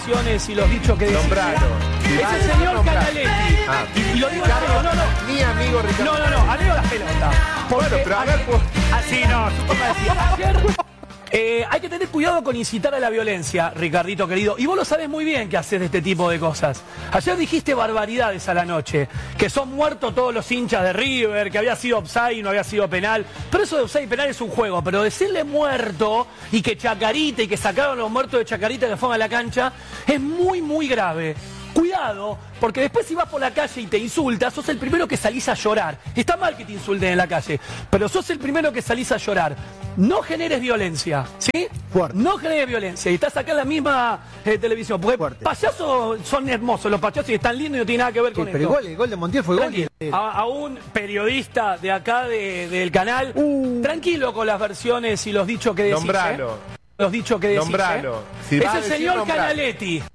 versiones y los dichos que decís. Nombralo. Es el señor Canaletti. Y lo digo en serio, no. Mi amigo Ricardo. No, amigo la pelota. Bueno, pero a ver, pues. Así no, supongo decir. Ayer, hay que tener cuidado con incitar a la violencia, Ricardito querido. Y vos lo sabés muy bien que haces de este tipo de cosas. Ayer dijiste barbaridades a la noche. Que son muertos todos los hinchas de River, que había sido offside y no había sido penal. Pero eso de offside y penal es un juego. Pero decirle muerto y que Chacarita y que sacaron los muertos de Chacarita que fueron a la cancha es muy, muy grave. Cuidado, porque después si vas por la calle y te insultas, sos el primero que salís a llorar. Está mal que te insulten en la calle, pero sos el primero que salís a llorar. No generes violencia, ¿sí? Fuerte. No generes violencia. Y estás acá en la misma televisión. Porque Fuerte. payasos son hermosos, los payasos y están lindos y no tienen nada que ver con Pero esto. el gol de Montiel fue Tranquilo. gol. A un periodista de acá del canal, tranquilo con las versiones y los dichos que decís. Nombralo. Los dichos que decís. Nombralo. Si Es vas a el decir, señor nombralo. Canaletti.